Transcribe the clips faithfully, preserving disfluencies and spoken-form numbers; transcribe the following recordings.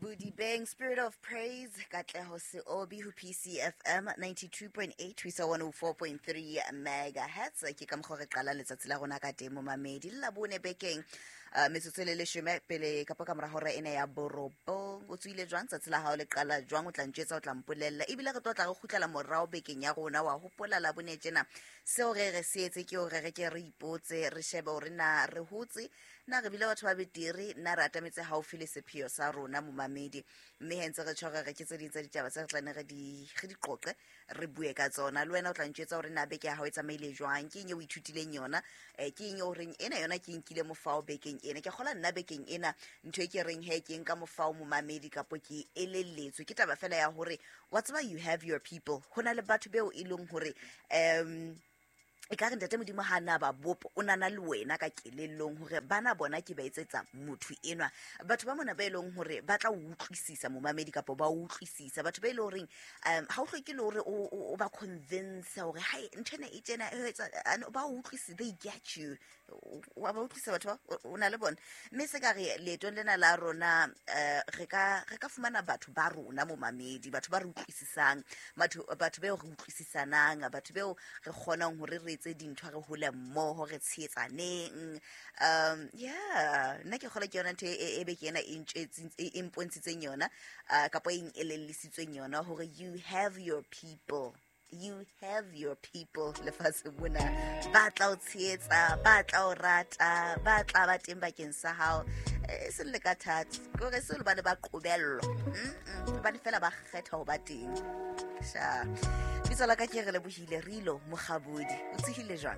Budibeng, Spirit of Praise, Katleho Seobi, who P C F M ninety-two point eight, Twisa one oh four point three megahertz. Ke ka mkhore qala letsatsi la rona ka teng mo mamedi la bone bekeng. Uh, metsotso le leshome pele ka poka mora hora ena ya borobong o tswile jwang tsatsi la hao le qala jwang o tla ntjwetsa o tla mpolella ebile re tlotla go khutlela morao bekeng ya rona wa hopola la bone tjena seo re re seetse ke o re re ke re ipotse re shebe hore na re hutse na re bile batho ba betiri na re atametse haufi le sepheo sa rona mo mamedi mme hentse re tshwara re ke tse dintse ditaba tse re tla ne re di re di qoqe re bue ka tsona le wena o tla ntjwetsa hore na beke ya hao e tsamaile jwang ke eng o ithutile yona eh ke eng o reng ena yona ke nkile mo fao bekeng ena ke gola nna bekeng ena ntwe ke reng he ke nka mo fao mo mamedi kapo ke eleletswe ke taba fela ya hore what's why you have your people hona le batho beo e leng hore um e ka re ntate modimo ha na ba bopo o nana le wena ka kelellong hore bana bona ke ba etsetsa motho enwa batho ba mona ba eleng hore ba tla utlwisisa mo mamedi kapo ba utlwisisa batho ba ile hore um ha o hlokile hore o ba convince hore hai ntene e tsena ba utlwisisa they get you wa ba utlwisisa batho o na le bona mme se ka re letong lena la rona re ka re ka fumana batho ba rona mo mamedi batho ba re utlwisisang batho batho ba re utlwisisanang batho ba re kgonang hore re tse dintho re hole mmoho re tshetsaneng um yeah nna ke gola ke yona ntho e be ke ena e ntshetseng e mpontshitseng yona kapo e elellisitsweng yona hore you have your people you have your people le fase bona ba tla o tshetsa ba tla o rata ba tla ba teng bakeng sa hao se le ka thatsi gore se le bana ba qobello ba di fela ba kgetha ho ba teng sha bitsa la ka ke re le bohile rilo mogabodi o tsihile jwang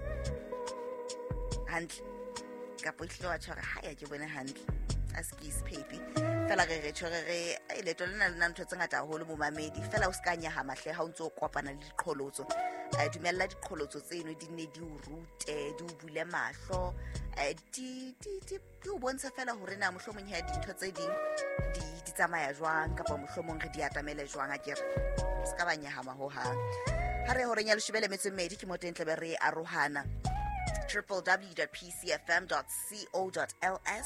hantle ka potlo wa tshwara ha ya ke bone hantle askis papi fela re re tshware re ile to lena lena ntho tsengata haholo mo mamedi fela o skanya ha mahle ha o ntse o kopana le diqholotso a dumella diqholotso tseno di ne di o rute di o bule mahlo di di di o bontsha fela hore na mohlomong ya dintho tse ding di di tsamaya jwang kapa mohlomong re di atamele jwang a kere ska banya ha ma ho ha ha re hore nya le shebele metsemmedi ke motentle be re arohana w w w dot p c f m dot co dot l s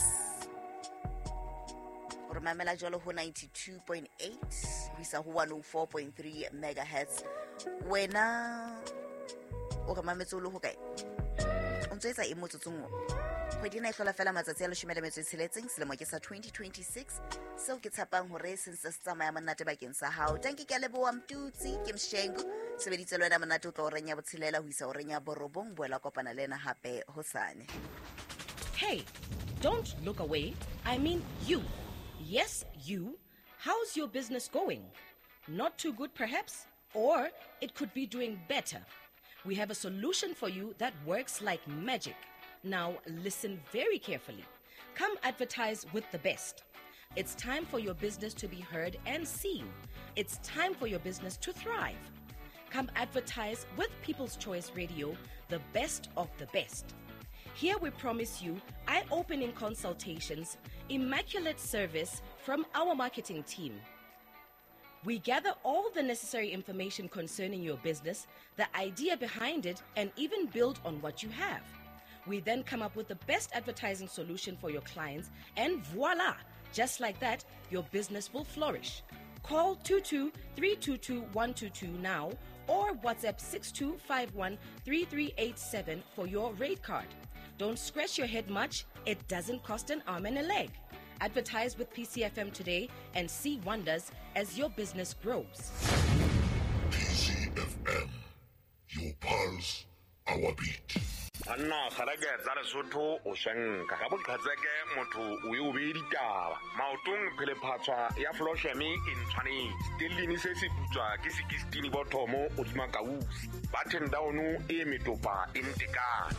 or mamela jolo ho ninety-two point eight wisa ho one oh four point three megahertz wena o re mametso lo ho kae o ntsetsa e motsotsong kgwedi na e hlola fela matsatsi a leshome le metso e tsheletseng selemo ke sa twenty twenty-six seo ke tshapang hore se se tsamaya monate bakeng sa hao tanki ke leboa mtutsi ke mshengu sebeditse lwana monate o tlo renya botshelela ho isa o renya borobong boela kopana lena hape hosane. Hey, don't look away. I mean you. Yes, you. How's your business going? Not too good perhaps? Or it could be doing better. We have a solution for you that works like magic. Now listen very carefully. Come advertise with the best. It's time for your business to be heard and seen. It's time for your business to thrive. Come advertise with People's Choice Radio, the best of the best. Here we promise you eye-opening consultations, immaculate service from our marketing team. We gather all the necessary information concerning your business, the idea behind it, and even build on what you have. We then come up with the best advertising solution for your clients, and voila! Just like that, your business will flourish. Call two two three two two one two two now or WhatsApp six two five one three three eight seven for your rate card. Don't scratch your head much. It doesn't cost an arm and a leg. Advertise with P C F M today and see wonders as your business grows. P C F M, your pulse, our beat. Anna kharage tsala sotho o shenka ka botlhatseke motho o e obedi taba maotong phele phatswa ya floshemi in tshwane stilini se se putswa ke sixteen bothomo o dima kausi button down e metopa intekana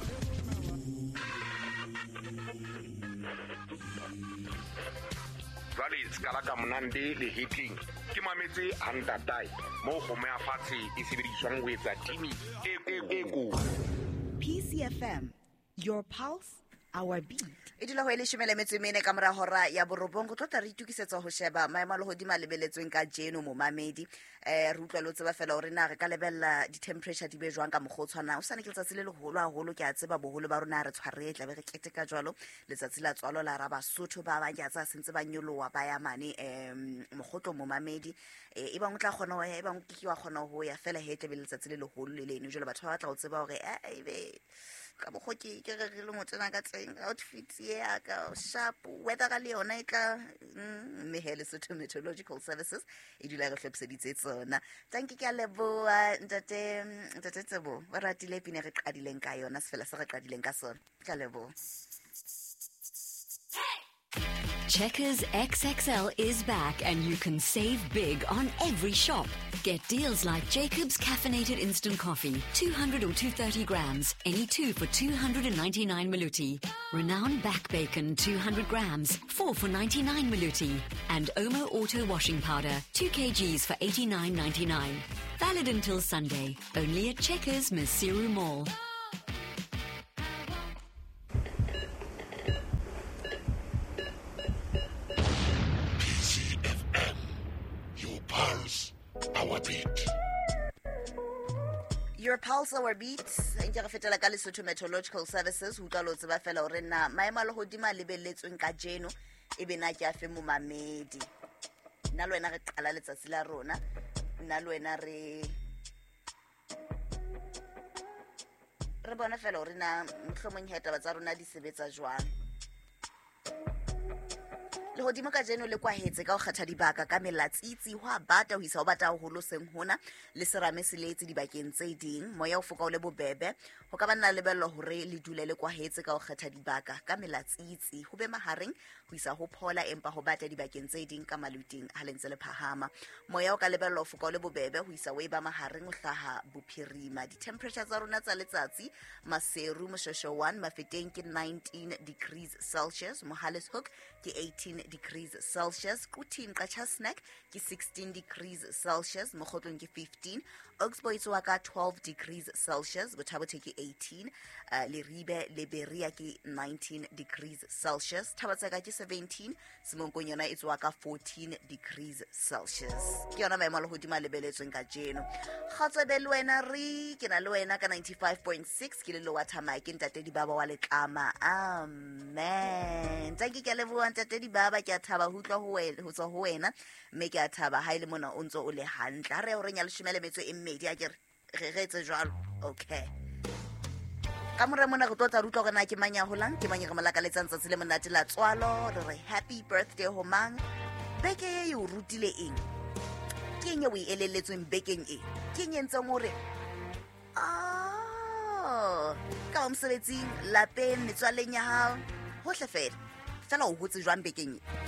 Valley skala ka monande le hitting ke mametse hantatai mo go me afatse e sebediswang ho etsa timi e e go P C F M, your pulse, our beat. e dula go e leshome le metso e mene ka mora hora ya borobong go tlotla re itukisetsa go sheba maemo a lehodimo a lebeletsweng ka jeno momamedi eh re utlwa lo tseba fela gore na re ka lebella di-temperature di be jwang ka mokgwa o tshwanang o sane ke letsatsi le legolo haholo ke a tseba boholo ba rona re tshware tla be re keteka jwalo letsatsi la tswalo la ra Basotho ba ba ke tsa sentse ba nyoloa ba ya mane em mogotlo momamedi e bang o tla kgona ho ya e bang ke wa kgona ho ya fela he tle be letsatsi le legolo le leno jwale batho ba batla go tseba gore e be ka bo khoki ke re re le motsena ka tseng outfit ya ka sharp weather ga le yona e tla mehele Lesotho Meteorological Services e dula re hlepseditse tsona thank you ke a leboa ntate ntate Tsebo ba ratile pine re qadileng ka yona se fela se re qadileng ka sona ke a leboa. Checkers X X L is back and you can save big on every shop. Get deals like Jacob's Caffeinated Instant Coffee, two hundred or two hundred thirty grams, any two for two hundred ninety-nine Maluti. Renowned Back Bacon, two hundred grams, four for ninety-nine Maluti. And Omo Auto Washing Powder, two kilograms for eighty-nine ninety-nine. Valid until Sunday, only at Checkers Masiru Mall. Our beat. Your pulse, our beat. Nke re fetela ka Lesotho Meteorological Services ho tla lo tseba fela hore na maemo a lehodimo a lebelletsweng ka jeno e be na ke a fe mo mamedi nna le wena re qala letsatsi la rona nna le wena re re bona fela hore na mohlomong heta ba tsa rona di sebetsa jwang le hodimo ka jeno le kwahetse ka go kgetha dibaka ka melatsitsi ho a bata ho isa ho bata ho holoseng hona le serame se letse dibakeng tse ding moya o foka o le bobebe ho ka bana le bello hore le dule le kwahetse ka go kgetha dibaka ka melatsitsi ho be mahareng ho isa ho phola empa ho bata dibakeng tse ding ka maluting ha lentse le phahama moya o ka le bello foka o le bobebe ho isa we ba mahareng ho hlaha bophirima di temperature tsa rona tsa letsatsi Maseru Moshosho one Mafeteng ke nineteen degrees Celsius Mohale's Hook ke eighteen degrees Celsius Kutin Qacha Snack ke sixteen degrees Celsius Mogotlong ke fifteen Oxbow wa ka twelve degrees Celsius Bothabo ke eighteen uh, Leribe Liberia ke nineteen degrees Celsius Tabatseka ke seventeen Simonkong yona it's wa ka fourteen degrees Celsius ke yona maemo a lehodimo a lebeletsweng ka jeno kgatsebe le wena re ke na le wena ka ninety-five point six ke le lo wa thama ke ntate Dibaba wa Letlama amen thank you ke leboa ntate Dibaba ke a thaba ho utlwa ho wena ho tswa ho wena mme ke a thaba ha ile mona o ntso o le hantle re o renya le shimele metso e mmedi a ke re retse jwalo okay ka mora mona go tlotla rutla gore na ke manya holang ke manya re malaka le tsantsatsi le monate la tswalo re re happy birthday ho mang beke ye o rutile eng ke eng o e elelletsweng bekeng e ke eng ntse ngore ah ka o msebetsing lapeng metswaleng ya hao ho hle fela fela o hotse jwang bekeng e